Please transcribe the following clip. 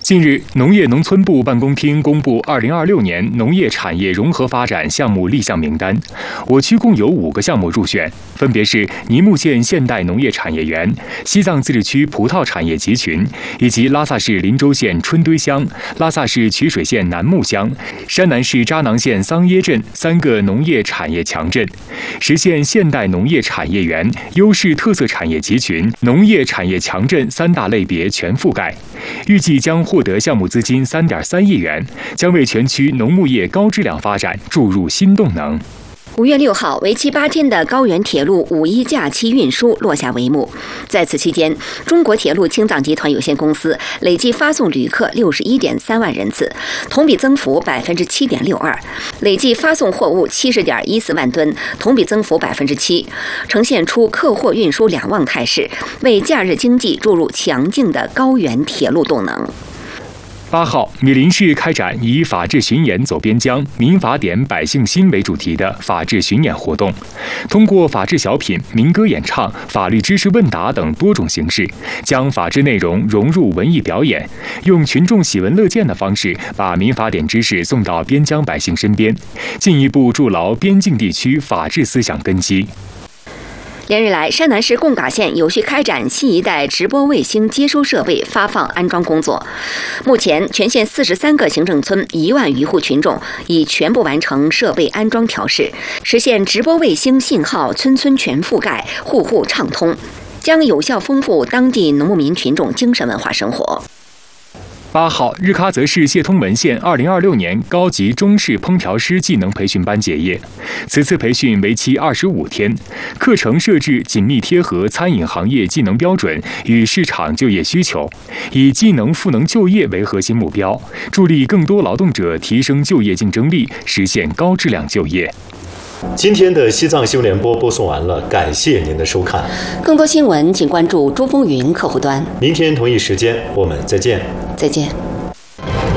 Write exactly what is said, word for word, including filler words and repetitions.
近日，农业农村部办公厅公布二零二六年农业产业融合发展项目立项名单，我区共有五个项目入选，分别是尼木县现代农业产业园、西藏自治区葡萄产业集群，以及拉萨市林州县春堆乡、拉萨市曲水县南木乡、山南市扎囊县桑耶镇三个农业产业强镇，实现现代农业产业园、优势特色产业集群、农业产业强镇三大类别全覆盖。预计将获得项目资金三点三亿元，将为全区农牧业高质量发展注入新动能。 五月六号，为期八天的高原铁路五一假期运输落下帷幕。在此期间，中国铁路青藏集团有限公司累计发送旅客六十一点三万人次，同比增幅百分之七点六二；累计发送货物七十点一四万吨，同比增幅百分之七，呈现出客货运输两旺态势，为假日经济注入强劲的高原铁路动能。 八号，米林市开展以法治巡演走边疆、民法典百姓心为主题的法治巡演活动，通过法治小品、民歌演唱、法律知识问答等多种形式，将法治内容融入文艺表演，用群众喜闻乐见的方式，把民法典知识送到边疆百姓身边，进一步筑牢边境地区法治思想根基。 连日来，山南市贡嘎县有序开展新一代直播卫星接收设备发放安装工作。目前，全县四十三个行政村一万余户群众已全部完成设备安装调试，实现直播卫星信号村村全覆盖、户户畅通，将有效丰富当地农牧民群众精神文化生活。 八号，日喀则市谢通门县二零二六年高级中式烹调师技能培训班结业。此次培训为期二十五天，课程设置紧密贴合餐饮行业技能标准与市场就业需求，以技能赋能就业为核心目标，助力更多劳动者提升就业竞争力，实现高质量就业。 今天的西藏新闻联播播送完了，感谢您的收看。 更多新闻请关注珠风云客户端。 明天同一时间我们再见。 再见。